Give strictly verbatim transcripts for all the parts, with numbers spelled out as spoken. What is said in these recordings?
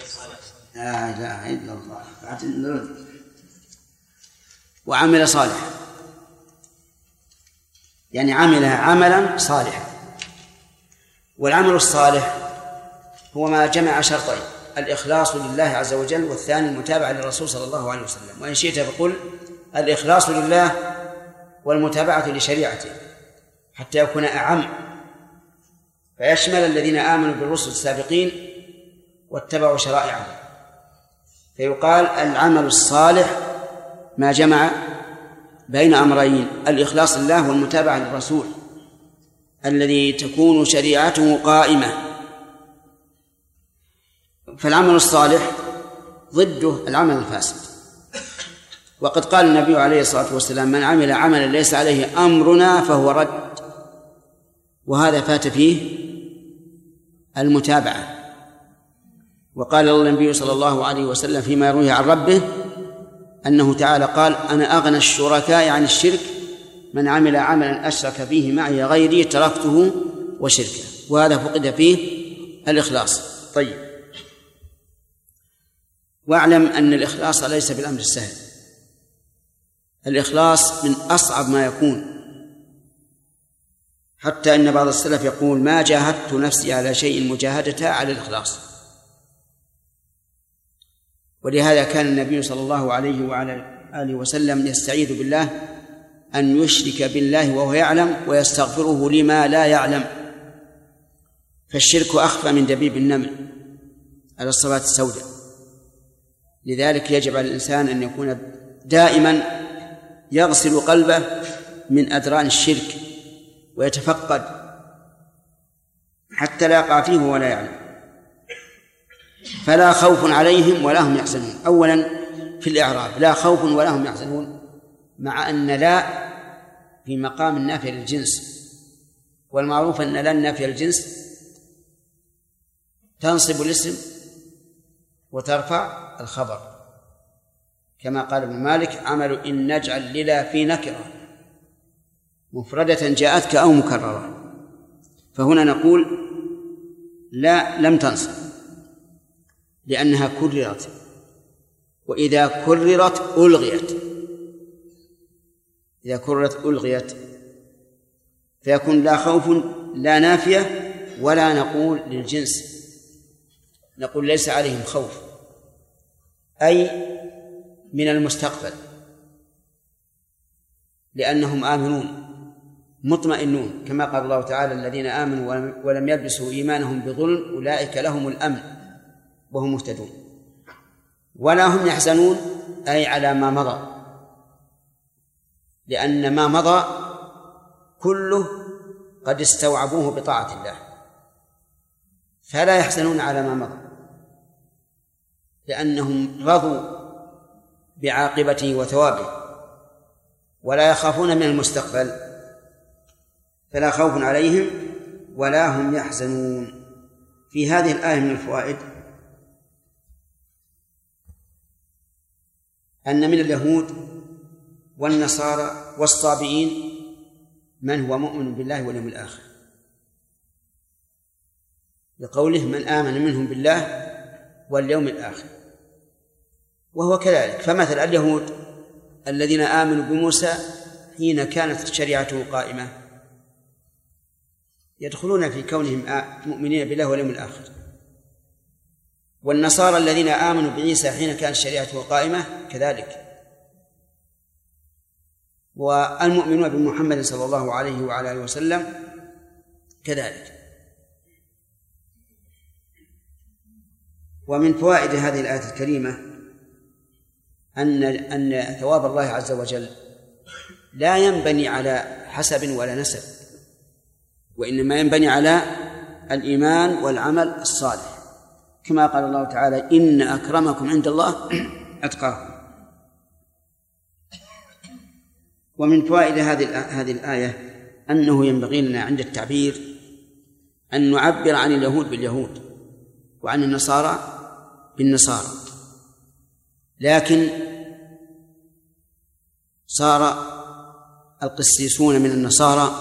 لا إله إلا الله. وعمل صالحا يعني عمل عملا صالحا. والعمل الصالح هو ما جمع شرطين: الإخلاص لله عز وجل، والثاني المتابعة للرسول صلى الله عليه وسلم. وإن شئت فقل الإخلاص لله والمتابعة لشريعته حتى يكون أعم، فيشمل الذين آمنوا بالرسل السابقين واتبعوا شرائعهم. فيقال العمل الصالح ما جمع بين أمرين: الإخلاص لله والمتابعة للرسول الذي تكون شريعته قائمة. فالعمل الصالح ضده العمل الفاسد. وقد قال النبي عليه الصلاة والسلام: من عمل عملا ليس عليه أمرنا فهو رد. وهذا فات فيه المتابعة. وقال النبي صلى الله عليه وسلم فيما يرويه عن ربه أنه تعالى قال: أنا أغنى الشركاء عن الشرك، من عمل عملا أشرك فيه معي غيري تركته وشركه. وهذا فقد فيه الإخلاص. طيب، واعلم أن الإخلاص ليس بالأمر السهل. الإخلاص من أصعب ما يكون، حتى أن بعض السلف يقول: ما جاهدت نفسي على شيء مجاهدتها على الإخلاص. ولهذا كان النبي صلى الله عليه وعلى آله وسلم يستعيذ بالله أن يشرك بالله وهو يعلم ويستغفره لما لا يعلم، فالشرك أخفى من دبيب النمل على الصفات السوداء. لذلك يجب على الإنسان أن يكون دائما يغسل قلبه من أدران الشرك ويتفقد حتى لا يقع فيه ولا يعلم. فلا خوف عليهم ولا هم يحزنون. أولا في الإعراب لا خوف ولا هم يحزنون، مع أن لا في مقام النافية للجنس، والمعروف أن لا النافية للجنس تنصب الاسم وترفع الخبر، كما قال ابن مالك: عمل إن نجعل للا في نكرة مفردة جاءتك أو مكررة. فهنا نقول لا لم تنصب لأنها كررت، وإذا كررت ألغيت. إذا كررت ألغيت فيكون لا خوف لا نافية، ولا نقول للجنس، نقول ليس عليهم خوف، أي من المستقبل، لأنهم آمنون مطمئنون، كما قال الله تعالى: الذين آمنوا ولم يلبسوا إيمانهم بظلم أولئك لهم الأمن وهم مهتدون. ولا هم يحزنون أي على ما مضى، لأن ما مضى كله قد استوعبوه بطاعة الله، فلا يحزنون على ما مضى لأنهم رضوا بعاقبته وثوابه، ولا يخافون من المستقبل، فلا خوف عليهم ولا هم يحزنون. في هذه الآية من الفوائد أن من اليهود والنصارى والصابئين من هو مؤمن بالله واليوم الآخر، لقوله: من آمن منهم بالله واليوم الآخر. وهو كذلك. فمثل اليهود الذين آمنوا بموسى حين كانت شريعته قائمة يدخلون في كونهم مؤمنين بالله واليوم الآخر، والنصارى الذين آمنوا بعيسى حين كانت شريعته قائمة كذلك، والمؤمنون بمحمد صلى الله عليه وعلى آله وسلم كذلك. ومن فوائد هذه الآية الكريمة أن أن ثواب الله عز وجل لا ينبني على حسب ولا نسب، وإنما ينبني على الإيمان والعمل الصالح، كما قال الله تعالى: إن أكرمكم عند الله أتقاكم. ومن فوائد هذه هذه الآية أنه ينبغي لنا عند التعبير أن نعبر عن اليهود باليهود وعن النصارى بالنصارى، لكن صار القسيسون من النصارى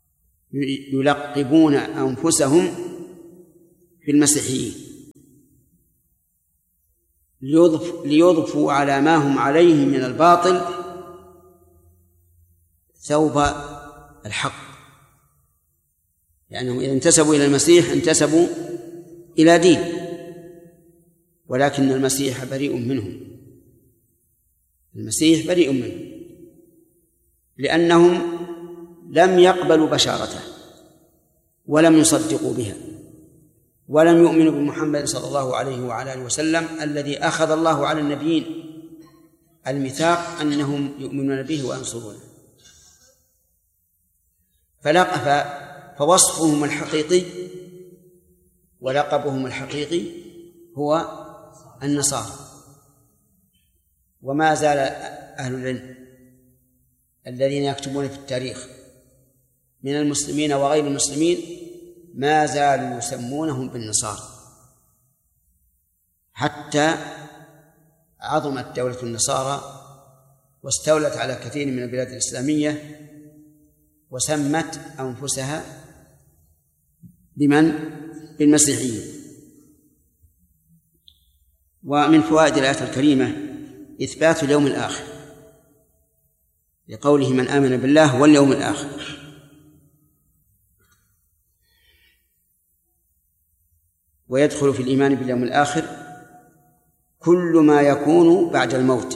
يلقبون أنفسهم بالمسيحيين ليضف ليضفوا على ما هم عليه من الباطل ثوب الحق، لأنهم إذا انتسبوا إلى المسيح انتسبوا إلى دين، ولكن المسيح بريء منهم، المسيح بريء منهم لأنهم لم يقبلوا بشارته ولم يصدقوا بها ولم يؤمنوا بمحمد صلى الله عليه وعلى آله وسلم الذي أخذ الله على النبيين الميثاق أنهم يؤمنون به وينصرونه. فوصفهم الحقيقي ولقبهم الحقيقي هو النصارى. وما زال أهل العلم الذين يكتبون في التاريخ من المسلمين وغير المسلمين ما زالوا يسمونهم بالنصارى حتى عظمت دولة النصارى واستولت على كثير من البلاد الإسلامية وسمت أنفسها بمن؟ بالمسيحيين. ومن فوائد الآية الكريمة إثبات اليوم الآخر لقوله من آمن بالله واليوم الآخر، ويدخل في الإيمان باليوم الآخر كل ما يكون بعد الموت.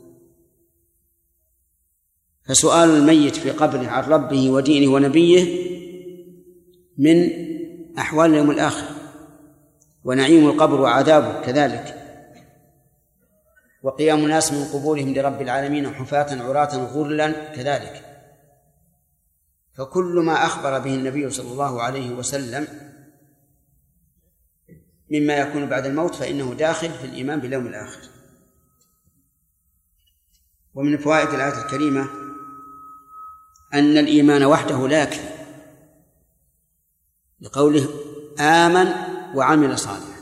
فسؤال الميت في قبره عن ربه ودينه ونبيه من أحوال اليوم الآخر، ونعيم القبر وعذابه كذلك، وقيام الناس من قبورهم لرب العالمين حفاة عراة غرلا كذلك. فكل ما أخبر به النبي صلى الله عليه وسلم مما يكون بعد الموت فإنه داخل في الإيمان باليوم الآخر. ومن فوائد الآية الكريمة أن الإيمان وحده لا يكفي، لقوله آمن وعمل صالحا.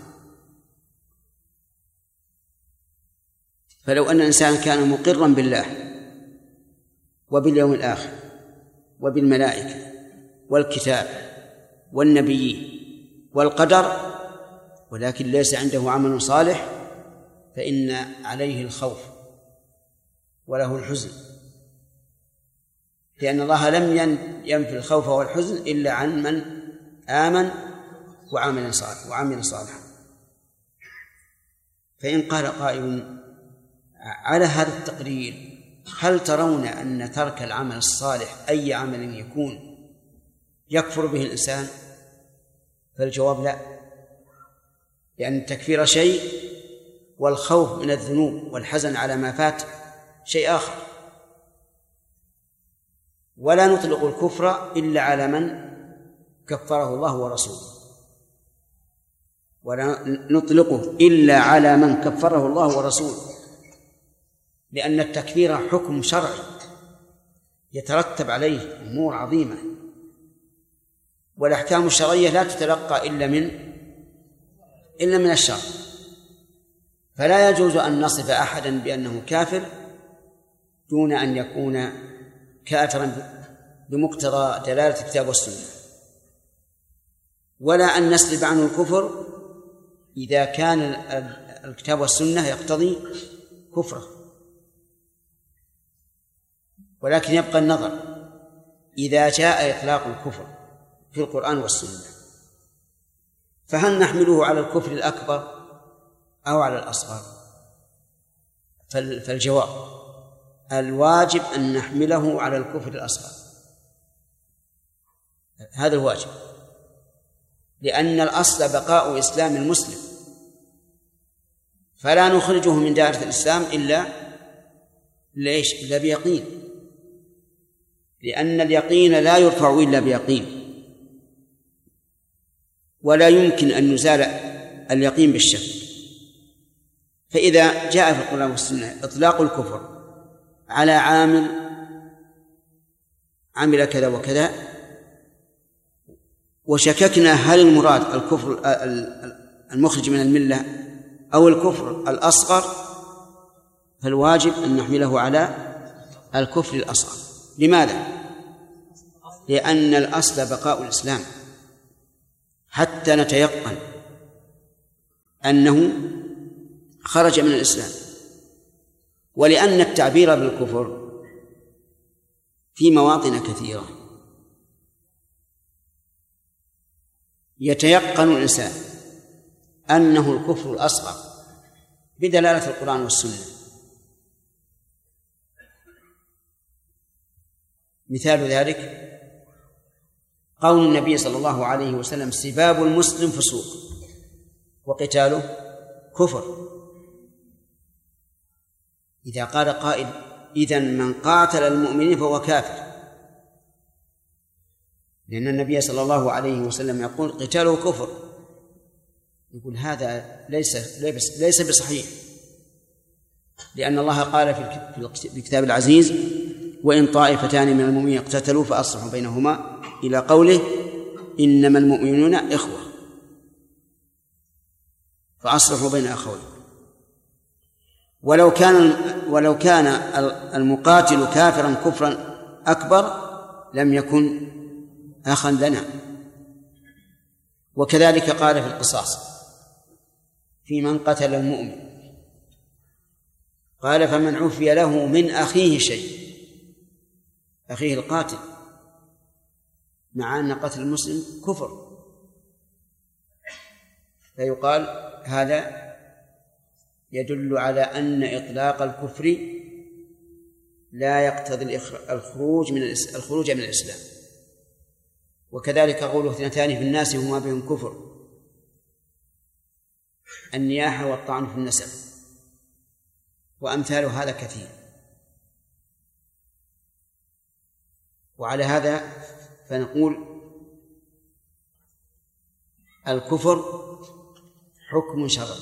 فلو أن الإنسان كان مقرا بالله وباليوم الآخر وبالملائكة والكتاب والنبيين والقدر ولكن ليس عنده عمل صالح فإن عليه الخوف وله الحزن، لأن الله لم ينفي الخوف والحزن إلا عن من آمن وعمل صالح وعمل صالحا. فإن قال قائل على هذا التقرير هل ترون أن ترك العمل الصالح أي عمل يكون يكفر به الإنسان؟ فالجواب لا، لأن التكفير شيء والخوف من الذنوب والحزن على ما فات شيء آخر. ولا نطلق الكفر إلا على من كفره الله ورسوله، ولا نطلقه إلا على من كفره الله ورسوله، لأن التكفير حكم شرعي يترتب عليه أمور عظيمة، والأحكام الشرعية لا تتلقى إلا من إلا من الشرع. فلا يجوز أن نصف أحدا بأنه كافر دون أن يكون كافرا بمقتضى دلالة الكتاب والسنة، ولا أن نسلب عنه الكفر إذا كان الكتاب والسنة يقتضي كفره. ولكن يبقى النظر إذا جاء إطلاق الكفر في القرآن والسنة فهل نحمله على الكفر الأكبر أو على الأصغر؟ فالجواب الواجب أن نحمله على الكفر الأصغر، هذا الواجب، لأن الأصل بقاء إسلام المسلم، فلا نخرجه من دائرة الإسلام إلا ليش؟ إلا بيقين، لأن اليقين لا يرفع إلا بيقين، ولا يمكن أن يزال اليقين بالشك. فإذا جاء في القرآن والسنة إطلاق الكفر على عامل عمل كذا وكذا وشككنا هل المراد الكفر المخرج من الملة أو الكفر الأصغر، فالواجب أن نحمله على الكفر الأصغر. لماذا؟ لأن الأصل بقاء الإسلام حتى نتيقن أنه خرج من الإسلام. ولأن التعبير بالكفر في مواطن كثيرة يتيقن الإنسان أنه الكفر الأصغر بدلالة القرآن والسنة. مثال ذلك قول النبي صلى الله عليه وسلم: سباب المسلم فسوق وقتاله كفر. إذا قال قائل: إذن من قاتل المؤمنين فهو كافر، لأن النبي صلى الله عليه وسلم يقول قتاله كفر، يقول هذا ليس ليس بصحيح، لأن الله قال في الكتاب العزيز: وإن طائفتان من المؤمنين اقتتلوا فأصلحوا بينهما، إلى قوله: إنما المؤمنون إخوة فأصلحوا بين أخوين. ولو كان ولو كان المقاتل كافرا كفرا أكبر لم يكن أخا لنا. وكذلك قال في القصاص في من قتل المؤمن، قال: فمن عفي له من أخيه شيء، أخيه القاتل، مع أن قتل المسلم كفر، فيقال هذا يدل على أن إطلاق الكفر لا يقتضي الخروج من الخروج من الإسلام. وكذلك قوله: اثنتان في الناس هما بهم كفر، النياحة والطعن في النسب، وأمثال هذا كثير. وعلى هذا فنقول الكفر حكم شرعي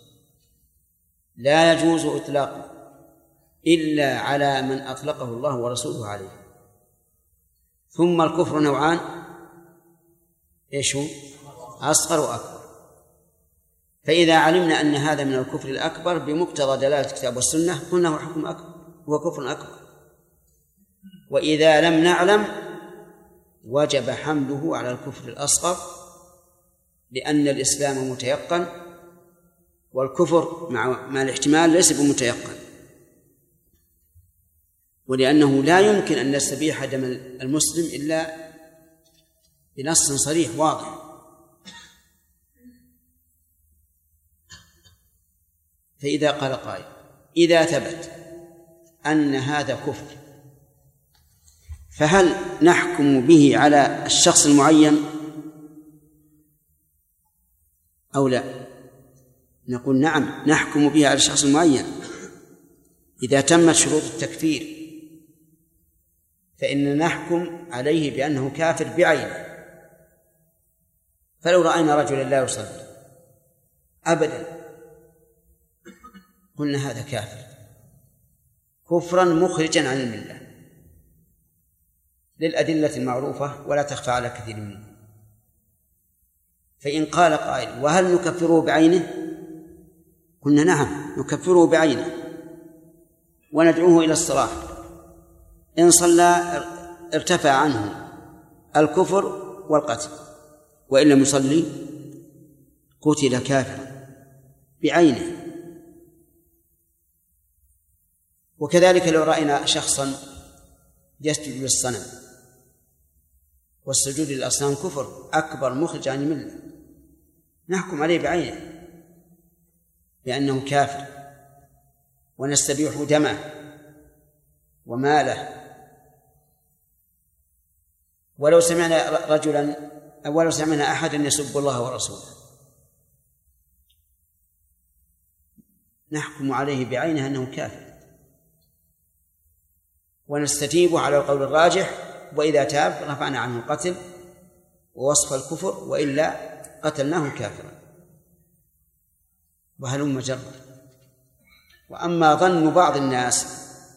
لا يجوز إطلاقه إلا على من أطلقه الله ورسوله عليه. ثم الكفر نوعان: إيش هو؟ أصغر وأكبر. فإذا علمنا أن هذا من الكفر الأكبر بمقتضى دلالة الكتاب والسنة قلنا هو حكم أكبر، هو كفر أكبر. وإذا لم نعلم وجب حمله على الكفر الأصغر، لأن الإسلام متيقن والكفر مع مع الاحتمال ليس بمتيقن، ولأنه لا يمكن أن نستبيح دم المسلم إلا بنص صريح واضح. فإذا قال قائل: إذا ثبت أن هذا كفر فهل نحكم به على الشخص المعين أو لا؟ نقول نعم، نحكم به على الشخص المعين إذا تمت شروط التكفير، فإن نحكم عليه بأنه كافر بعينه. فلو رأينا رجلا لا يصلي أبدا قلنا هذا كافر كفرا مخرجا عن الملة للأدلة المعروفة ولا تخفى على كثير منهم. فإن قال قائل: وهل نكفره بعينه؟ قلنا نعم، نكفره بعينه وندعوه إلى الصلاح. إن صلى ارتفع عنه الكفر والقتل، وإن لم يصلي قتل كافرا بعينه. وكذلك لو رأينا شخصا يسجد للصنم، والسجود للأصنام كفر أكبر مخرج عن الملة، نحكم عليه بعينه بأنه كافر ونستبيح دمه وماله. ولو سمعنا رجلا أو ولو سمعنا أحدا يسب الله ورسوله نحكم عليه بعينه أنه كافر ونستجيب على القول الراجح، وإذا تاب رفعنا عنه القتل ووصف الكفر، وإلا قتلناه كافرا. وهلم جرا. وأما ظن بعض الناس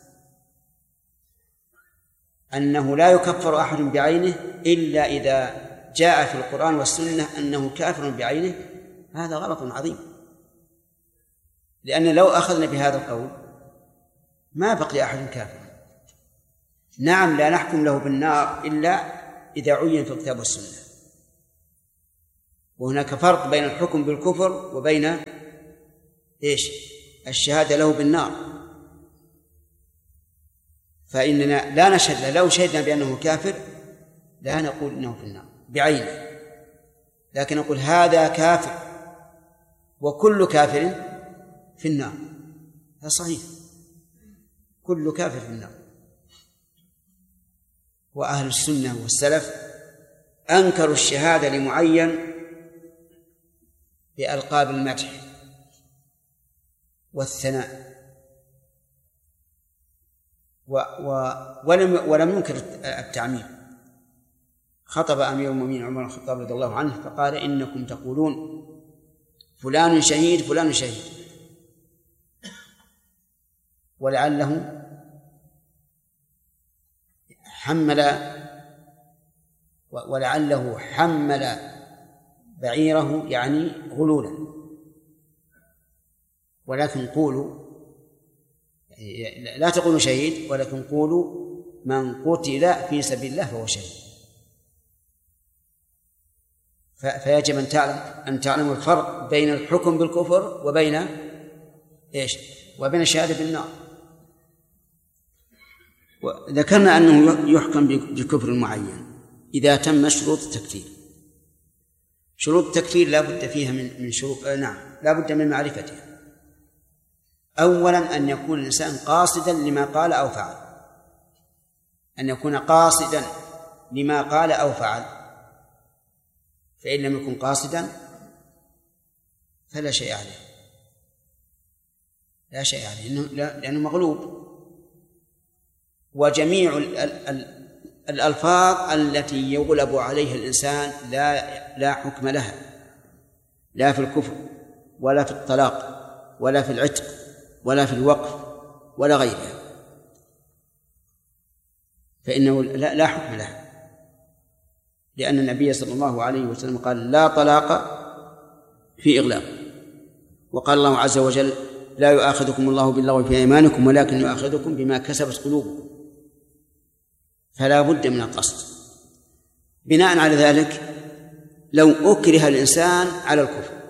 أنه لا يكفر أحد بعينه إلا إذا جاء في القرآن والسنة أنه كافر بعينه، هذا غلط عظيم، لأن لو أخذنا بهذا القول ما بقي أحد كافر. نعم، لا نحكم له بالنار إلا إذا عين في الكتاب والسنة. وهناك فرق بين الحكم بالكفر وبين إيش؟ الشهادة له بالنار، فإننا لا نشهد، لو شهدنا بأنه كافر لا نقول إنه في النار بعينه، لكن نقول هذا كافر وكل كافر في النار. هذا صحيح، كل كافر في النار. وأهل السنة والسلف أنكروا الشهادة لمعين بألقاب المدح والثناء، و و ولم ولم ينكر التعميم. خطب أمير المؤمنين عمر بن الخطاب رضي الله عنه فقال: إنكم تقولون فلان شهيد فلان شهيد، ولعله حمل ولعله حمل بعيره يعني غلولا، ولكن قولوا لا تقولوا شهيد، ولكن قولوا من قتل في سبيل الله فهو شهيد. فيجب أن تعلم أن تعلموا الفرق بين الحكم بالكفر وبين إيش؟ وبين الشهادة بالنار. وذكرنا أنه يحكم بكفر معين إذا تم شروط التكفير. شروط التكفير لا بد فيها من من شروط آه نعم لا بد من معرفتها. أولا أن يكون الإنسان قاصدا لما قال أو فعل، أن يكون قاصدا لما قال أو فعل، فإن لم يكن قاصدا فلا شيء عليه، لا شيء عليه لأنه مغلوب. وجميع الألفاظ التي يغلب عليها الإنسان لا لا حكم لها، لا في الكفر ولا في الطلاق ولا في العتق ولا في الوقف ولا غيرها، فإنه لا, لا حكم لها، لأن النبي صلى الله عليه وسلم قال: لا طلاق في إغلاق. وقال الله عز وجل: لا يؤاخذكم الله باللغو في أيمانكم ولكن يؤاخذكم بما كسبت قلوبكم. فلا بد من القصد. بناء على ذلك لو أكره الإنسان على الكفر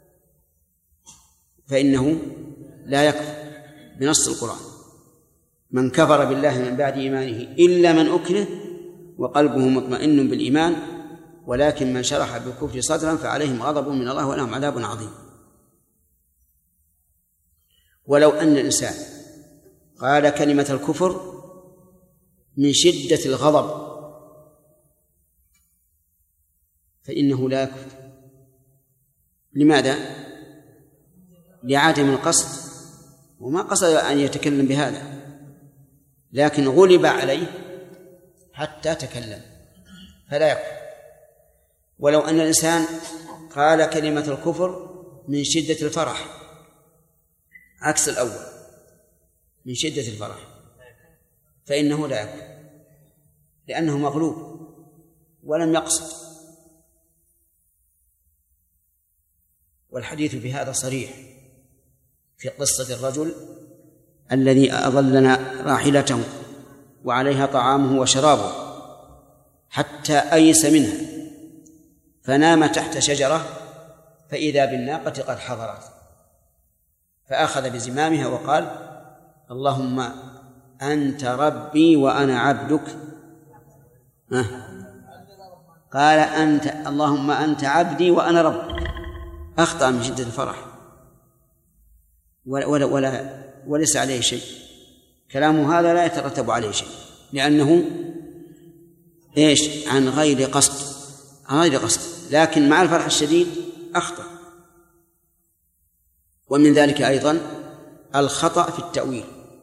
فإنه لا يكفر بنص القرآن: من كفر بالله من بعد إيمانه إلا من أكره وقلبه مطمئن بالإيمان ولكن من شرح بالكفر صدرا فعليهم غضب من الله ولهم عذاب عظيم. ولو أن الإنسان قال كلمة الكفر من شدة الغضب فإنه لا يكفر. لماذا؟ لعدم القصد، وما قصد أن يتكلم بهذا، لكن غلب عليه حتى تكلم فلا يكفر. ولو أن الإنسان قال كلمة الكفر من شدة الفرح، عكس الأول، من شدة الفرح، فإنه لا يكفر لأنه مغلوب ولم يقصد. والحديث في هذا صريح في قصة الرجل الذي أضلنا راحلته وعليها طعامه وشرابه حتى أيس منها فنام تحت شجرة فإذا بالناقة قد حضرت فأخذ بزمامها وقال: اللهم أنت ربي وأنا عبدك. أه. قال: أنت اللهم أنت عبدي وأنا ربك. أخطأ من شدة الفرح ولا, ولا, ولا وليس عليه شيء. كلامه هذا لا يترتب عليه شيء لأنه إيش؟ عن غير قصد، عن غير قصد، لكن مع الفرح الشديد أخطأ. ومن ذلك أيضا الخطأ في التأويل.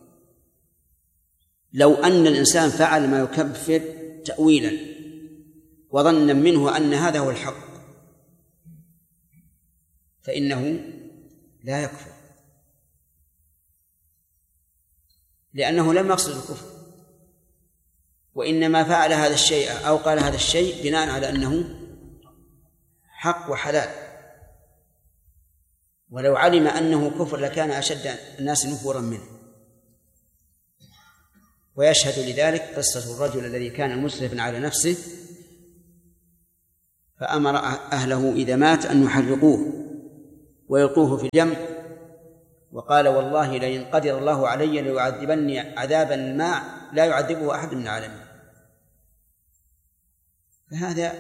لو أن الإنسان فعل ما يكفر تأويلا وظنا منه أن هذا هو الحق فإنه لا يكفر، لأنه لم يقصد الكفر، وإنما فعل هذا الشيء أو قال هذا الشيء بناء على أنه حق وحلال، ولو علم أنه كفر لكان أشد الناس نفورا منه. ويشهد لذلك قصة الرجل الذي كان مسرفا على نفسه فأمر أهله إذا مات أن يحرقوه ويلقوه في اليم وقال والله لئن قدر الله علي ليعذبني عذابا ما لا يعذبه أحد من العالمين. فهذا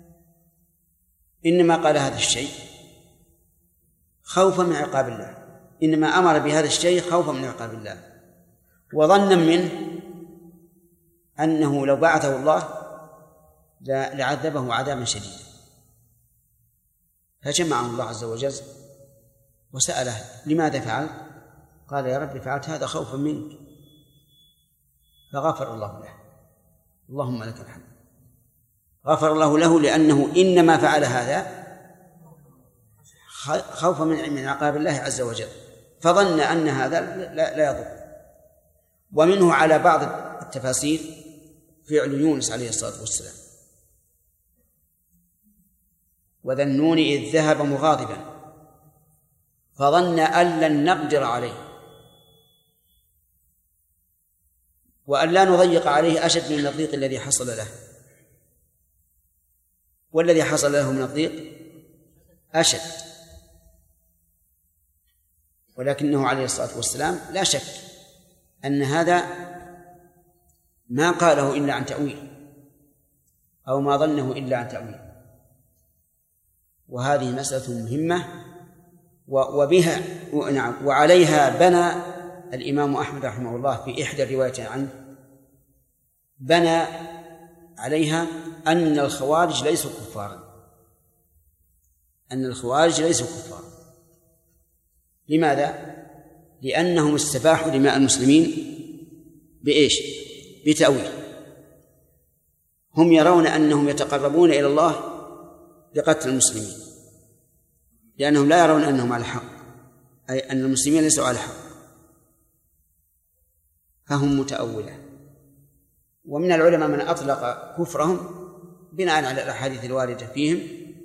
إنما قال هذا الشيء خوفا من عقاب الله، إنما أمر بهذا الشيء خوفا من عقاب الله، وظنا منه أنه لو بعثه الله لعذبه عذابا شديدا. فجمعه الله عز وجل وسأله لماذا فعلت؟ قال يا رب فعلت هذا خوفا منك، فغفر الله له. اللهم لك الحمد. غفر الله له لأنه إنما فعل هذا خوفا من عقاب الله عز وجل، فظن أن هذا لا يضر. ومنه على بعض التفاسير فعل يونس عليه الصلاة والسلام: وذا النون إذ ذهب مغاضبا فظن أن لن نقدر عليه، وأن لا نضيق عليه أشد من الضيق الذي حصل له، والذي حصل له من الضيق أشد. ولكنه عليه الصلاة والسلام لا شك أن هذا ما قاله إلا عن تأويل، أو ما ظنه إلا عن تأويل. وهذه مسألة مهمة، وبها نعم وعليها بنى الإمام أحمد رحمه الله في إحدى الروايات عنه، بنى عليها أن الخوارج ليسوا كفارا، أن الخوارج ليسوا كفارا. لماذا؟ لأنهم استباحوا دماء المسلمين بإيش؟ بتأويل. هم يرون أنهم يتقربون إلى الله بقتل المسلمين، لأنهم لا يرون أنهم على حق، أي أن المسلمين ليسوا على حق، فهم متأولة. ومن العلماء من أطلق كفرهم بناء على الأحاديث الواردة فيهم،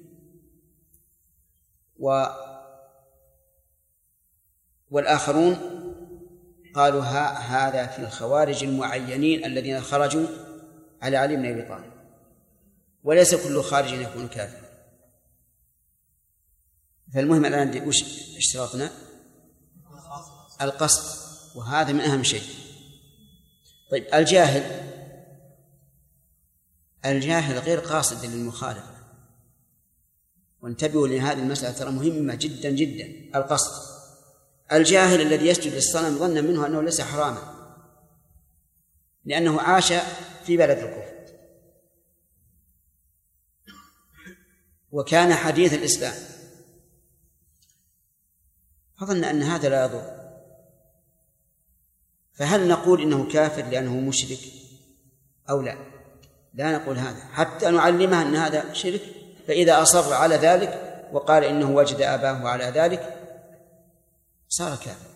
و والآخرون قالوا ها هذا في الخوارج المعينين الذين خرجوا على علي بن أبي طالب، وليس كل خارج يكون كافرا. فالمهم الآن وش اشتراطنا؟ القصد، وهذا من أهم شيء. طيب الجاهل، الجاهل غير قاصد للمخالفة، وانتبهوا لهذه المسألة ترى مهمة جدا جدا. القصد، الجاهل الذي يسجد للصنم ظن منه أنه ليس حراما لأنه عاش في بلد الكفر وكان حديث الإسلام، فظن أن هذا لا يضر. فهل نقول إنه كافر لأنه مشرك أو لا؟ لا نقول هذا، حتى نعلمه أن هذا شرك. فإذا أصر على ذلك وقال إنه وجد آباه على ذلك صار كافر.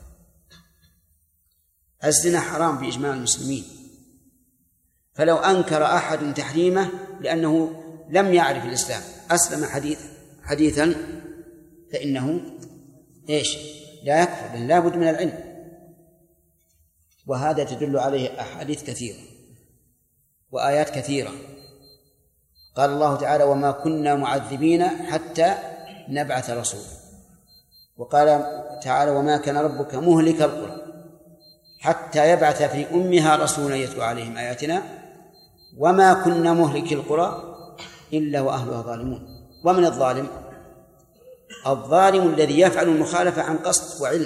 الزنا حرام بإجماع المسلمين، فلو أنكر أحد تحريمه لأنه لم يعرف الإسلام أسلم حديث حديثا فإنه إيش؟ لا يكفر، لأن لا بد من العلم. وهذا تدل عليه أحاديث كثيرة وآيات كثيرة. قال الله تعالى وما كنا معذبين حتى نبعث رسولا، وقال تعالى وما كان ربك مهلك القرى حتى يبعث في أمها رسولا يتلو عليهم آياتنا وما كنا مهلك القرى إلا وأهلها ظالمون. ومن الظالم؟ الظالم الذي يفعل المخالفة عن قصد وعلم.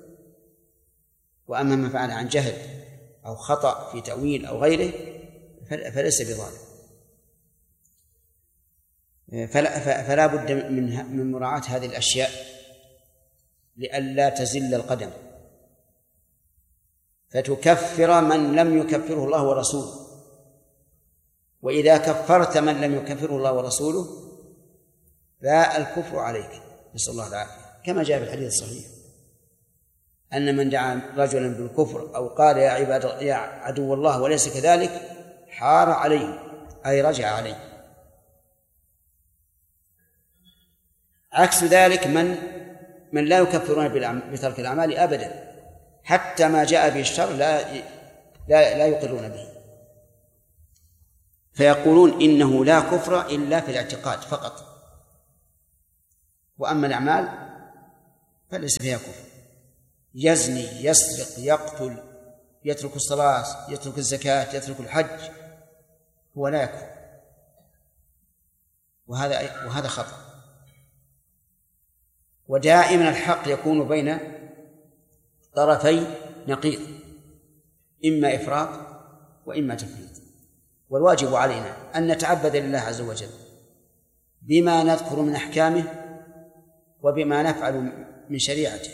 وأما من فعل عن جهل أو خطأ في تأويل أو غيره فليس بظالم. فلا, فلا بد من من مراعاة هذه الأشياء لئلا تزل القدم فتكفر من لم يكفره الله ورسوله. وإذا كفرت من لم يكفره الله ورسوله فالكفر عليك، نسأل الله العافية، كما جاء في الحديث الصحيح أن من دعا رجلا بالكفر أو قال يا عباد يا عدو الله وليس كذلك حار عليه، أي رجع عليه. عكس ذلك من من لا يكفرون بترك الأعمال أبدا، حتى ما جاء به الشر لا لا لا يقرون به، فيقولون إنه لا كفر إلا في الاعتقاد فقط، وأما الأعمال فليس فيها كفر. يزني يسرق يقتل يترك الصلاة يترك الزكاة يترك الحج هو لا يكفر، وهذا وهذا خطأ. ودائما الحق يكون بين طرفي نقيض، إما إفراط وإما تفريط. والواجب علينا أن نتعبد لله عز وجل بما نذكر من أحكامه وبما نفعل من شريعته،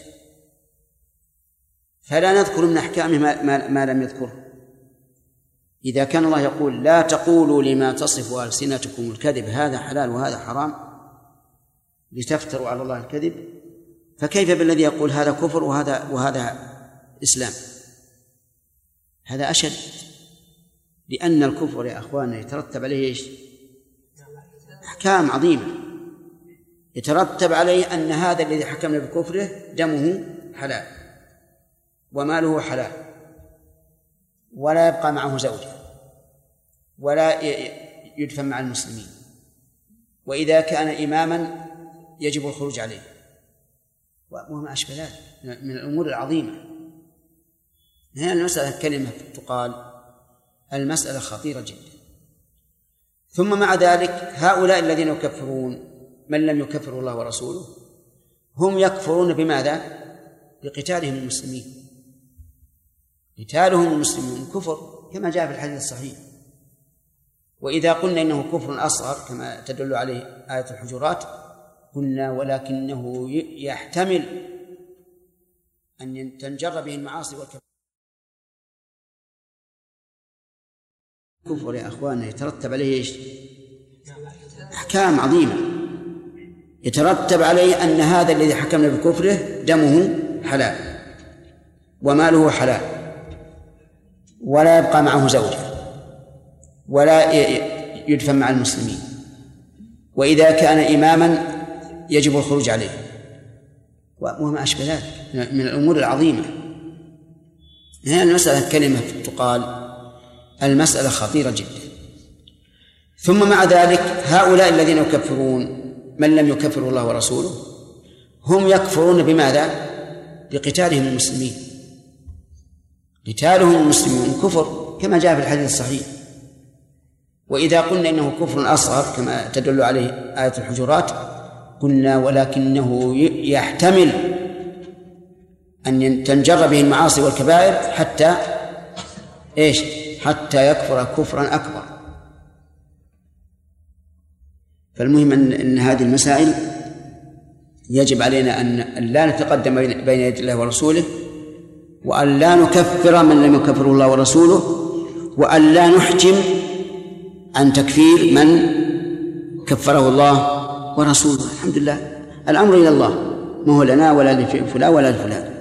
فلا نذكر من أحكامه ما, ما, ما لم يذكره. إذا كان الله يقول لا تقولوا لما تصف ألسنتكم الكذب هذا حلال وهذا حرام لتفتروا على الله الكذب، فكيف بالذي يقول هذا كفر وهذا وهذا إسلام؟ هذا أشد، لأن الكفر يا أخواننا يترتب عليه إيش؟ أحكام عظيمة، يترتب عليه أن هذا الذي حكمنا بكفره دمه حلال وماله حلال ولا يبقى معه زوجة ولا يدفن مع المسلمين، وإذا كان إماما يجب الخروج عليه وما أشبه ذلك من الأمور العظيمة. هنا المسألة كلمة تقال، المسألة خطيرة جدا. ثم مع ذلك هؤلاء الذين يكفرون من لم يكفر الله ورسوله هم يكفرون بماذا؟ بقتالهم المسلمين. قتالهم المسلمين كفر كما جاء في الحديث الصحيح. وإذا قلنا إنه كفر أصغر كما تدل عليه آية الحجرات قلنا ولكنه يحتمل أن تنجر به المعاصي والكبائر. كفر يا أخواننا يترتب عليه إيش؟ أحكام عظيمة، يترتب عليه أن هذا الذي حكمنا بكفره دمه حلال وماله حلال ولا يبقى معه زوجة ولا يدفن مع المسلمين، وإذا كان إماما يجب الخروج عليه وما أشبه ذلك من الأمور العظيمة. هنا المسألة كلمة تقال، المسألة خطيرة جدا. ثم مع ذلك هؤلاء الذين يكفرون من لم يكفر الله ورسوله هم يكفرون بماذا؟ بقتالهم المسلمين. قتالهم المسلمين كفر كما جاء في الحديث الصحيح. وإذا قلنا إنه كفر أصغر كما تدل عليه آية الحجرات قلنا ولكنه يحتمل أن تنجر به المعاصي والكبائر حتى إيش؟ حتى يكفر كفرا أكبر. فالمهم أن, أن هذه المسائل يجب علينا أن لا نتقدم بين يدي الله ورسوله، وأن لا نكفر من لم يكفره الله ورسوله، وأن لا نحجم عن تكفير من كفره الله ورسوله. الحمد لله الأمر إلى الله، ما هو لنا ولا لفلان ولا لفلان.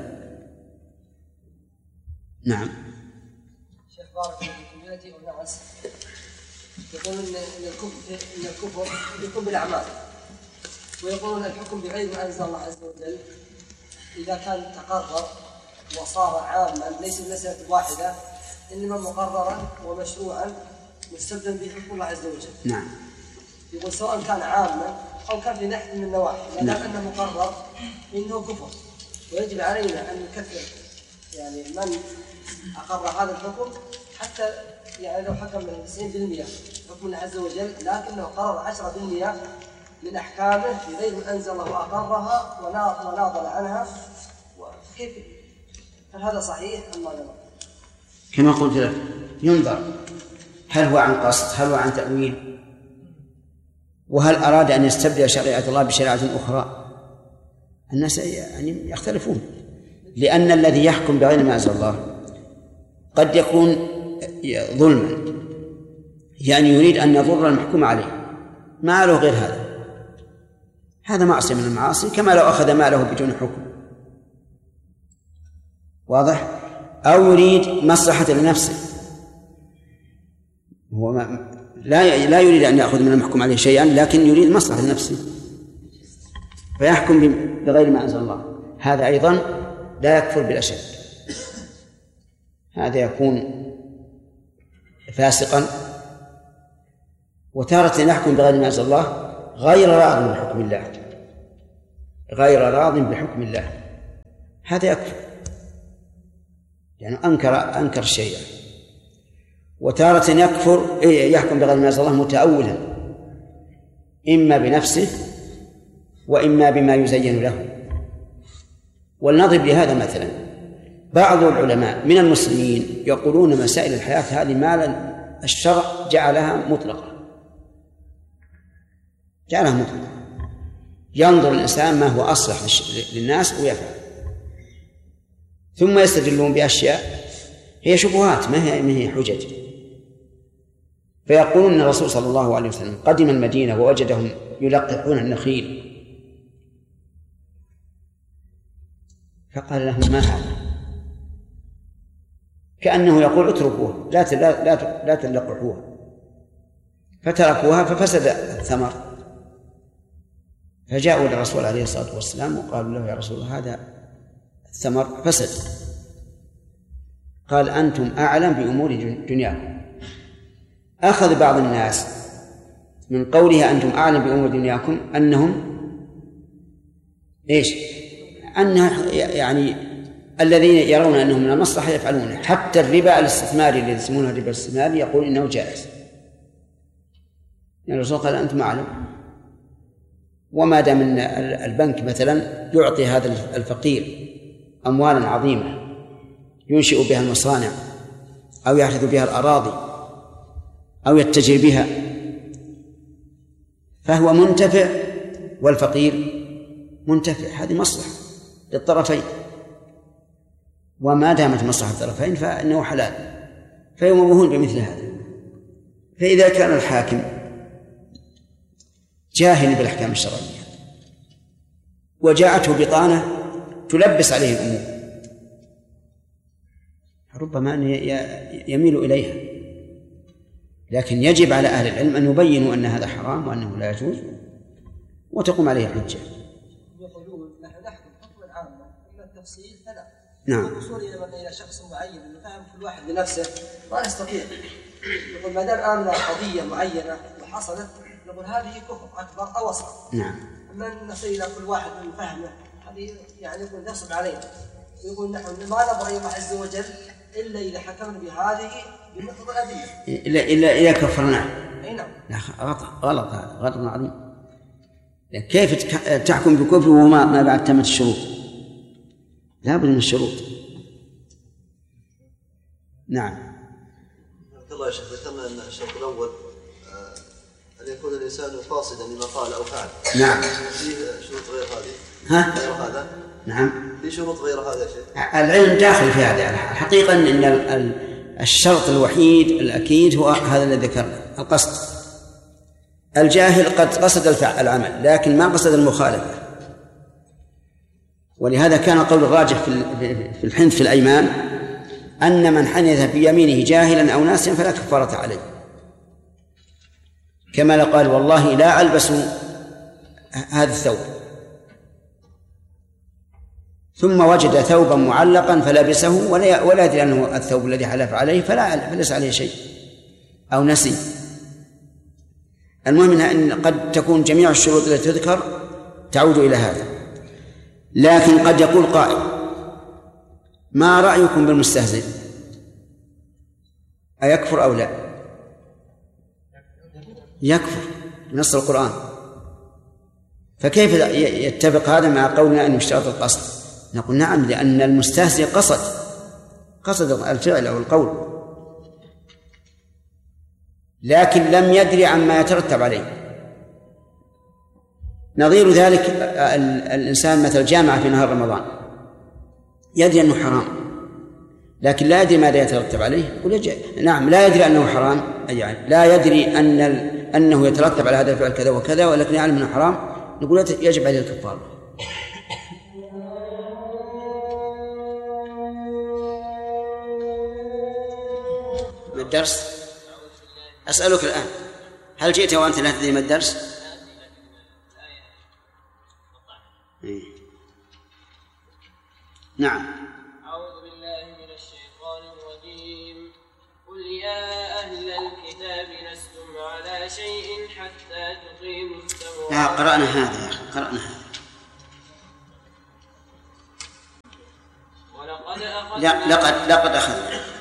نعم. شيخ بارك الله فيكم، يأتي أناس يقولون إن الكفر إن الكفر يكون بالأعمال، ويقولون الحكم بغير ما أنزل الله عز وجل إذا كان تقرر وصار عاما ليس بمسألة واحدة إنما مقررا ومشروعا مستبدا به حكم الله عز وجل. نعم. يقول سواء كان عاما أو كان في ناحية من النواحي، ما دام أنه مقرر إنه كفر، ويجب علينا أن نكفر يعني من أقر هذا الحكم، حتى يعني لو حكم من تسعين بالمئة حكم الله عز وجل لكنه قرر عشرة بالمئة من أحكامه بغير ما أنزل الله وأقرها وناضل عنها، وكيف هل هذا صحيح أم لا؟ كما قلت لك ينظر هل هو عن قصد، هل هو عن تأويل، وهل أراد أن يستبدل شريعة الله بشريعة أخرى. الناس يعني يختلفون، لأن الذي يحكم بغير ما أنزل الله قد يكون ظلما، يعني يريد أن يضر المحكوم عليه، ما له غير هذا، هذا معصية من المعاصي كما لو أخذ ماله بدون حكم. واضح؟ أو يريد مصلحة لنفسه، هو ما لا لا يريد أن يأخذ من المحكوم عليه شيئا لكن يريد مصلحة لنفسه فيحكم بغير ما أنزل الله، هذا أيضا لا يكفر بالأشد، هذا يكون فاسقا. وتارة يحكم بغير ما أنزل الله غير راض بحكم الله، غير راض بحكم الله، هذا يكفر. يعني أنكر أنكر الشريعة. وتارة يكفر يحكم بغير ما أنزل الله متأولا إما بنفسه وإما بما يزين له. ولنضرب لهذا مثلا، بعض العلماء من المسلمين يقولون مسائل الحياة هذه ما الشرع جعلها مطلقة، جعلها مطلقة، ينظر الإنسان ما هو أصلح للناس ويفعل، ثم يستدلون بأشياء هي شبهات ما هي ما هي حجج. فيقولون أن الرسول صلى الله عليه وسلم قدم المدينة ووجدهم يلقحون النخيل، فقال لهم ما هذا؟ كأنه يقول اتركوها لا لا لا, لا تلقحوها، فتركوها ففسد الثمر. فجاءوا للرسول عليه الصلاة والسلام وقالوا له يا رسول الله هذا الثمر فسد. قال أنتم أعلم بأمور دنياكم. أخذ بعض الناس من قولها أنتم أعلم بأمور دنياكم أنهم إيش؟ أنه يعني الذين يرون أنه من المصلحة يفعلونه. حتى الربا الاستثماري الذي يسمونه الربا الاستثماري يقول إنه جائز. يعني الرسول قال أنتم أعلم. وما دام أن البنك مثلا يعطي هذا الفقير أموالا عظيمة ينشئ بها المصانع أو يحرث بها الأراضي أو يتجر بها فهو منتفع والفقير منتفع، هذه مصلحة للطرفين. وما دامت مصلحة الطرفين فإنه حلال، فيموهون بمثل هذا. فإذا كان الحاكم جاهل بالأحكام الشرعية وجاءته بطانة تلبس عليه الأمور ربما أن يميل إليها، لكن يجب على أهل العلم أن يبينوا أن هذا حرام وأنه لا يجوز وتقوم عليه الحجة. يقولون نحن نحكم حكما عاما إلا التفصيل فلا. نعم. الوصول إلى شخص معين إنه فهم كل واحد بنفسه ما نستطيع. يقول ما دام آمنا قضية معينة وحصلت نقول هذه كفر أكبر أو أصغر. نعم. أما نصل إلى كل واحد من فهمه هذه يعني يقول نصب علينا. يقول نحن ما نبغي الله عز وجل إلا إذا حكمنا بهذه بمقتضى الأدلة. إلا إلا إذا كفرناه. أي نعم. لا غلط غلط هذا غلط عظيم. كيف تحكم بكفر وما ما بعد تمت الشروط؟ لا بد من الشروط. نعم. الله يا شيخ ذكرنا أن الشرط الأول أن يكون الإنسان قاصدا لما قال أو فعل. نعم. فيه شروط غير هذه. ها؟ غير هذا. نعم. في شروط غير هذا يا شيخ. العلم داخل في هذا. حقيقة أن الشرط الوحيد الأكيد هو هذا الذي ذكرنا القصد. الجاهل قد قصد الفعل العمل لكن ما قصد المخالفة، ولهذا كان قول الراجح في الحنث في الأيمان أن من حنث في يمينه جاهلا أو ناسيا فلا كفارة عليه، كما قال والله لا ألبس هذا الثوب ثم وجد ثوبا معلقا فلبسه ولا يدري أنه الثوب الذي حلف عليه فلا فليس عليه شيء أو نسي. المهم أن قد تكون جميع الشروط التي تذكر تعود إلى هذا. لكن قد يقول قائل ما رأيكم بالمستهزئ أيكفر أو لا؟ يكفر بنص القرآن. فكيف يتفق هذا مع قولنا أن يشترط القصد؟ نقول نعم، لأن المستهزئ قصد قصد الفعل أو القول لكن لم يدري عما يترتب عليه. نظير ذلك الإنسان مثل جامع في نهار رمضان يدري أنه حرام لكن لا يدري ماذا يترتب عليه. يقول نعم لا يدري أنه حرام، يعني لا يدري أن أنه يترتب على هذا الفعل كذا وكذا ولكن يعلم أنه حرام، نقول يجب عليه الكفارة. الدرس أسألك الآن هل جئت وأنت لا تدري ما الدرس؟ إيه. نعم. أعوذ بالله من الشيطان الرجيم. قل يا أهل الكتاب لستم على شيء حتى تقيموا التوراة. لا قرأنا هذا يا أخي قرأنا هذا. ولقد أخذنا لا لقد لقد أخذنا